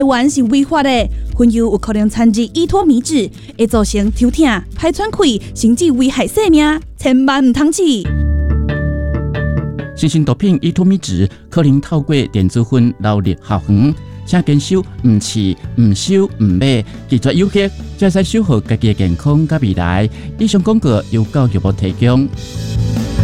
湾是违法的，混油有可能掺入依托米脂，会造成头痛、排喘气，甚至危害生命，千万唔通试。 新型毒品依托米脂可能透过电子烟流入校园，请坚守唔试、唔收、唔买，拒绝有益，才使守护家己的健康甲未来。以上广告由教育部提供。